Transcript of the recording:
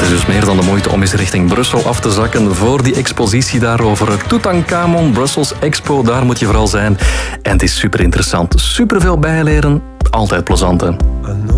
is dus meer dan de moeite om eens richting Brussel af te zakken voor die expositie daarover. Tutankhamon, Brussels Expo, daar moet je vooral zijn. En het is super interessant. Super veel bijleren, altijd plezant, hè?